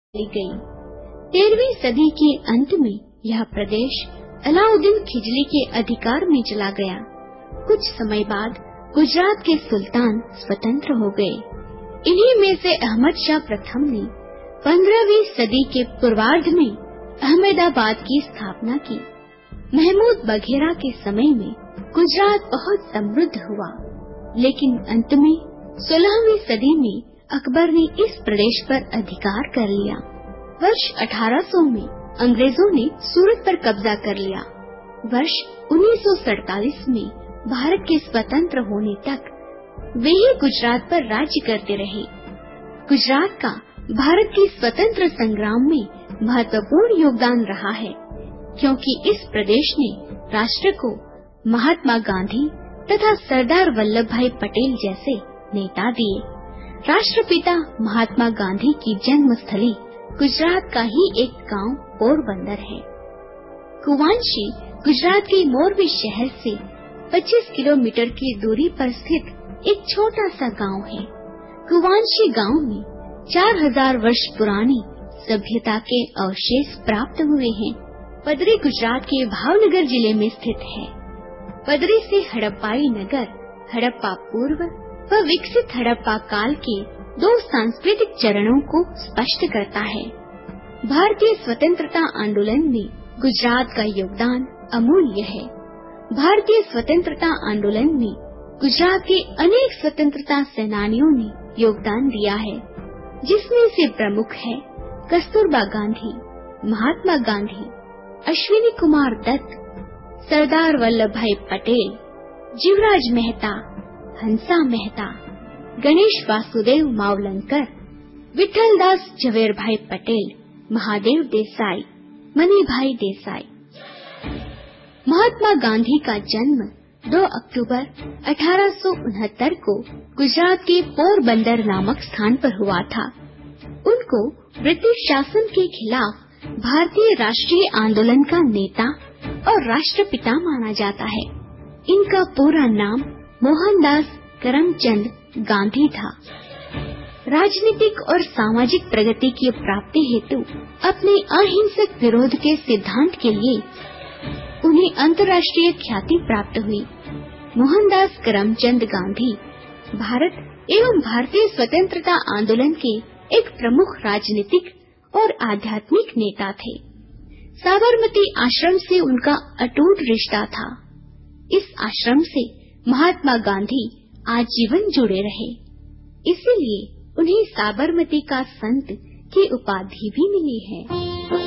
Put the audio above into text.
ली गई। 13वीं सदी के अंत में यह प्रदेश अलाउद्दीन खिलजी के अधिकार में चला गया। कुछ समय बाद गुजरात के सुल्तान स्वतंत्र हो गए। इन्हीं में से अहमद शाह प्रथम ने 15वीं सदी के पूर्वार्ध में अहमदाबाद की स्थापना की। महमूद बघेरा के समय में गुजरात बहुत समृद्ध हुआ, लेकिन अंत में 16वीं सदी में अकबर ने इस प्रदेश पर अधिकार कर लिया। वर्ष 1800 में अंग्रेजों ने सूरत पर कब्जा कर लिया। वर्ष 1947 में भारत के स्वतंत्र होने तक वे ही गुजरात पर राज्य करते रहे। गुजरात का भारत के स्वतंत्र संग्राम में महत्वपूर्ण योगदान रहा है, क्योंकि इस प्रदेश ने राष्ट्र को महात्मा गांधी तथा सरदार वल्लभ भाई पटेल जैसे नेता दिए। राष्ट्रपिता महात्मा गांधी की जन्मस्थली गुजरात का ही एक गांव पोरबंदर है। कुवांशी गुजरात के मोरबी शहर से 25 किलोमीटर की दूरी पर स्थित एक छोटा सा गांव है। कुवांशी गांव में 4000 वर्ष पुरानी सभ्यता के अवशेष प्राप्त हुए हैं। पदरी गुजरात के भावनगर जिले में स्थित है। पदरी से हड़प्पाई नगर हड़प्पा पूर्व व विकसित हड़प्पा काल के 2 सांस्कृतिक चरणों को स्पष्ट करता है। भारतीय स्वतंत्रता आंदोलन में गुजरात का योगदान अमूल्य है। भारतीय स्वतंत्रता आंदोलन में गुजरात के अनेक स्वतंत्रता सेनानियों ने योगदान दिया है, जिसमें से प्रमुख है कस्तूरबा गांधी, महात्मा गांधी, अश्विनी कुमार दत्त, सरदार वल्लभ भाई पटेल, जीवराज मेहता, हंसा मेहता, गणेश वासुदेव मावलंकर, विठलदास झवेरभाई पटेल, महादेव देसाई, मणिभाई देसाई। महात्मा गांधी का जन्म 2 अक्टूबर 1869 को गुजरात के पोरबंदर नामक स्थान पर हुआ था। उनको ब्रिटिश शासन के खिलाफ भारतीय राष्ट्रीय आंदोलन का नेता और राष्ट्रपिता माना जाता है। इनका पूरा नाम मोहनदास करमचंद गांधी था। राजनीतिक और सामाजिक प्रगति की प्राप्ति हेतु अपने अहिंसक विरोध के सिद्धांत के लिए उन्हें अंतर्राष्ट्रीय ख्याति प्राप्त हुई। मोहनदास करमचंद गांधी भारत एवं भारतीय स्वतंत्रता आंदोलन के एक प्रमुख राजनीतिक और आध्यात्मिक नेता थे। साबरमती आश्रम से उनका अटूट रिश्ता था। इस आश्रम से महात्मा गांधी आजीवन जुड़े रहे, इसीलिए उन्हें साबरमती का संत की उपाधि भी मिली है।